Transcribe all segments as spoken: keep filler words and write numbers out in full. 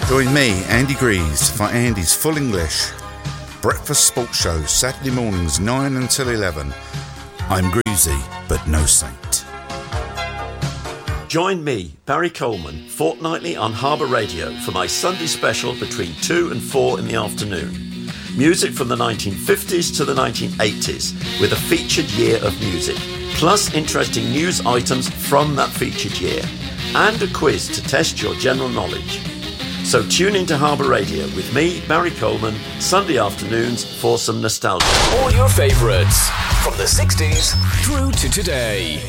Join me, Andy Greaves, for Andy's Full English Breakfast Sports Show, Saturday mornings nine until eleven. I'm Greavesy, but no saint. Join me, Barry Coleman, fortnightly on Harbour Radio for my Sunday special between two and four in the afternoon. Music from the nineteen fifties to the nineteen eighties with a featured year of music, plus interesting news items from that featured year, and a quiz to test your general knowledge. So tune into Harbour Radio with me, Barry Coleman, Sunday afternoons for some nostalgia. All your favourites from the sixties through to today.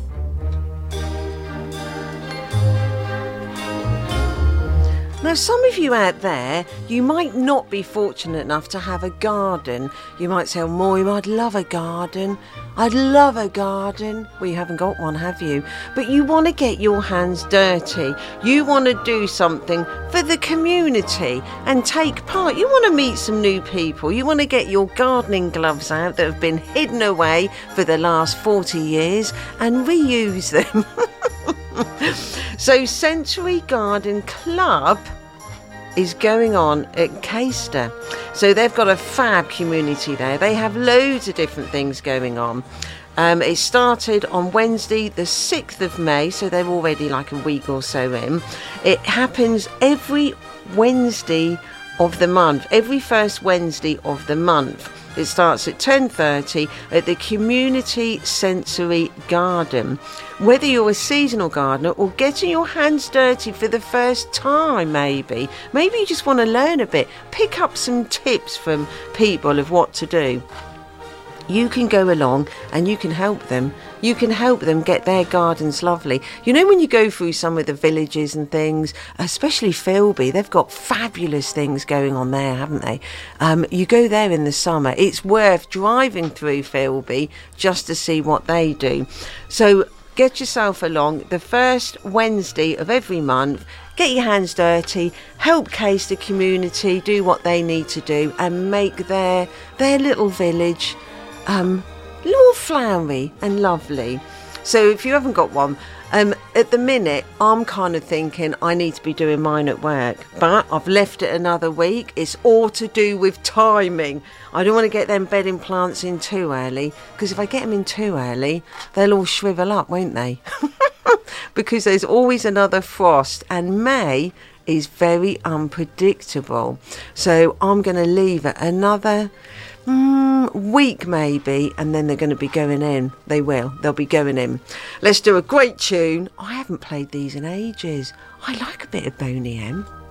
Now, some of you out there, you might not be fortunate enough to have a garden. You might say, oh, Maureen, I'd love a garden. I'd love a garden. Well, you haven't got one, have you? But you want to get your hands dirty. You want to do something for the community and take part. You want to meet some new people. You want to get your gardening gloves out that have been hidden away for the last forty years and reuse them. So Century Garden Club is going on at Caister. So they've got a fab community there. They have loads of different things going on. Um, it started on Wednesday the sixth of May, so they're already like a week or so in. It happens every Wednesday of the month, every first Wednesday of the month. It starts at ten thirty at the Community Sensory Garden. Whether you're a seasonal gardener or getting your hands dirty for the first time, maybe, maybe you just want to learn a bit, pick up some tips from people of what to do. You can go along and you can help them. You can help them get their gardens lovely. You know, when you go through some of the villages and things, especially Filby, they've got fabulous things going on there, haven't they? Um, you go there in the summer. It's worth driving through Filby just to see what they do. So get yourself along the first Wednesday of every month. Get your hands dirty, help Caister community do what they need to do and make their their little village Um, more flowery and lovely. So if you haven't got one, um, at the minute I'm kind of thinking I need to be doing mine at work, but I've left it another week. It's all to do with timing. I don't want to get them bedding plants in too early, because if I get them in too early, they'll all shrivel up, won't they? Because there's always another frost, and May is very unpredictable. So I'm going to leave it another Mm, week maybe, and then they're going to be going in. They will. They'll be going in. Let's do a great tune. I haven't played these in ages. I like a bit of Boney M.